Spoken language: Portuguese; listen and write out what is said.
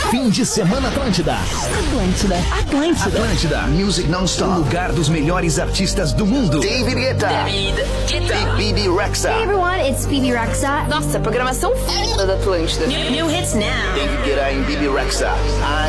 Fim de semana Atlântida. Atlântida. Music Non-Stop. O lugar dos melhores artistas do mundo. David Guetta. E Bibi Rexha. Hey everyone, it's Bibi Rexha. Nossa, programação foda da Atlântida. New hits now. David Guetta e Bibi Rexha.